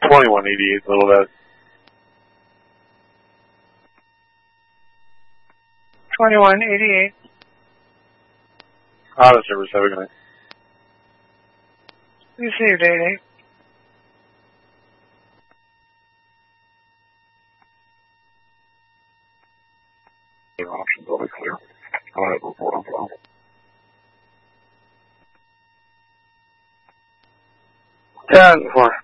2188, little bit. 2188. Auto service, have a good night. Received 88. Options will be clear. Go ahead, report on file. 10-4.